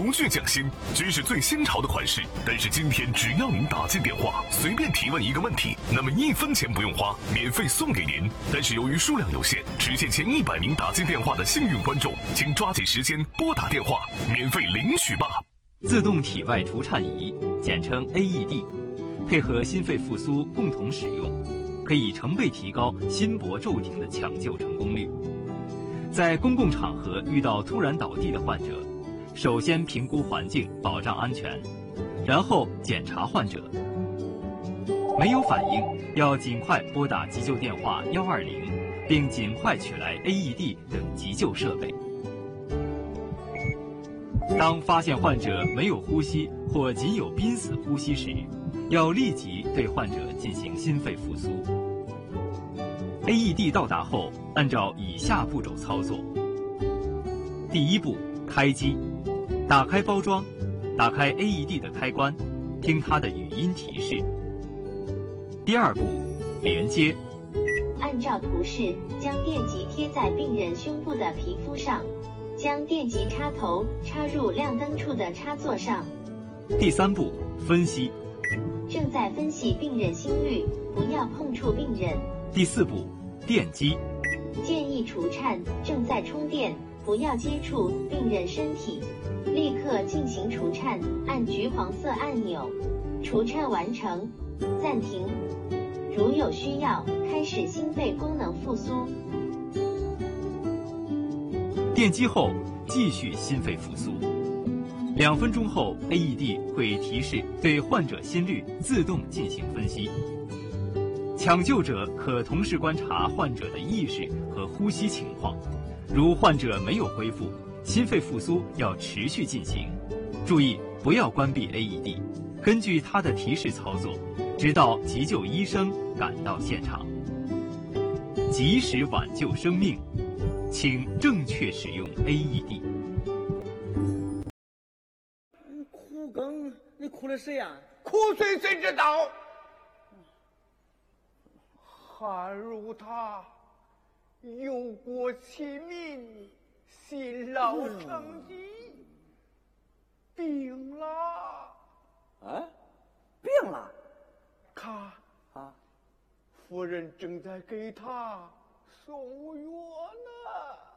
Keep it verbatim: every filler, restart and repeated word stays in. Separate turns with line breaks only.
陆续降薪，均是最新潮的款式。但是今天只要您打进电话，随便提问一个问题，那么一分钱不用花，免费送给您。但是由于数量有限，只限前一百名打进电话的幸运观众，请抓紧时间拨打电话，免费领取吧。
自动体外除颤仪，简称 A E D， 配合心肺复苏共同使用，可以成倍提高心搏骤停的抢救成功率。在公共场合遇到突然倒地的患者，首先评估环境，保障安全，然后检查患者。没有反应，要尽快拨打急救电话一二零，并尽快取来 A E D 等急救设备。当发现患者没有呼吸或仅有濒死呼吸时，要立即对患者进行心肺复苏。A E D 到达后，按照以下步骤操作。第一步，开机，打开包装，打开 A E D 的开关，听它的语音提示。第二步，连接，
按照图示将电极贴在病人胸部的皮肤上，将电极插头插入亮灯处的插座上。
第三步，分析，
正在分析病人心率，不要碰触病人。
第四步，电击，
建议除颤，正在充电，不要接触病人身体，立刻进行除颤，按橘黄色按钮，除颤完成，暂停。如有需要，开始心肺功能复苏。
电击后继续心肺复苏。两分钟后 ，A E D 会提示对患者心率自动进行分析。抢救者可同时观察患者的意识和呼吸情况，如患者没有恢复，心肺复苏要持续进行。注意不要关闭 A E D， 根据它的提示操作，直到急救医生赶到现场。及时挽救生命，请正确使用 A E D。
哭更，你哭的谁呀、啊？
哭谁谁知道？汉如他，忧国弃民，辛劳成疾，病了。
啊，病了？
看
啊，
夫人正在给他送药呢。